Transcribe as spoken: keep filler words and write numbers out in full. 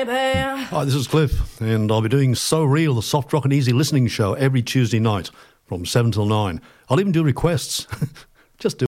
baby. Hi, this is Cliff, and I'll be doing So Real, the soft rock and easy listening show every Tuesday night from seven till nine. I'll even do requests. Just do